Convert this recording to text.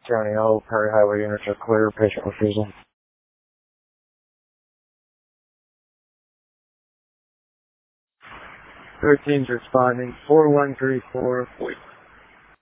County, all Prairie Highway units are clear. Patient refusal. 13's responding. 4134.